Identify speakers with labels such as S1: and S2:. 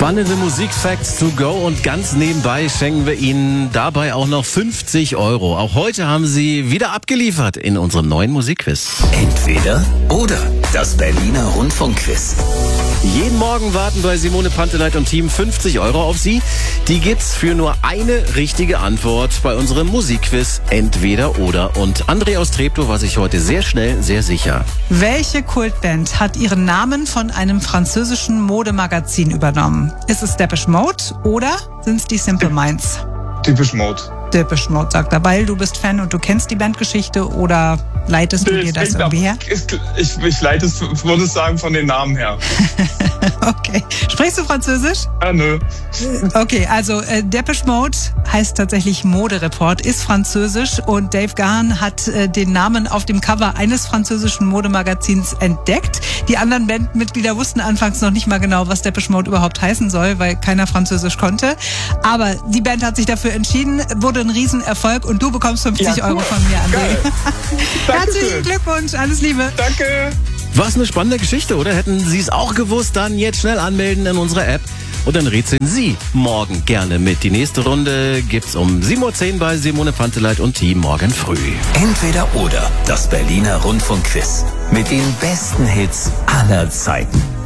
S1: Spannende Musikfacts to go und ganz nebenbei schenken wir Ihnen dabei auch noch 50 Euro. Auch heute haben Sie wieder abgeliefert in unserem neuen Musikquiz.
S2: Entweder oder, das Berliner Rundfunkquiz.
S1: Jeden Morgen warten bei Simone Panteleit und Team 50 Euro auf Sie. Die gibt's für nur eine richtige Antwort bei unserem Musikquiz Entweder oder. Und André aus Treptow war sich heute sehr schnell, sehr sicher.
S3: Welche Kultband hat ihren Namen von einem französischen Modemagazin übernommen? Ist es Depeche Mode oder sind es die Simple Minds?
S4: Depeche Mode.
S3: Depeche Mode, sagt er, weil du bist Fan und du kennst die Bandgeschichte, oder leitest du dir das irgendwie her?
S4: Ich leite es, würde ich sagen, von den Namen her.
S3: Okay. Sprichst du Französisch?
S4: Nö.
S3: Okay, also Depeche Mode heißt tatsächlich Modereport, ist französisch, und Dave Gahan hat den Namen auf dem Cover eines französischen Modemagazins entdeckt. Die anderen Bandmitglieder wussten anfangs noch nicht mal genau, was Depeche Mode überhaupt heißen soll, weil keiner Französisch konnte. Aber die Band hat sich dafür entschieden, wurde ein Riesenerfolg, und du bekommst 50 Euro von mir, André. Herzlichen Glückwunsch, alles Liebe.
S4: Danke.
S1: Was eine spannende Geschichte, oder? Hätten Sie es auch gewusst, dann jetzt schnell anmelden in unserer App. Und dann rätseln Sie morgen gerne mit. Die nächste Runde gibt's um 7:10 Uhr bei Simone Panteleit und Team morgen früh.
S2: Entweder oder, das Berliner Rundfunkquiz. Mit den besten Hits aller Zeiten.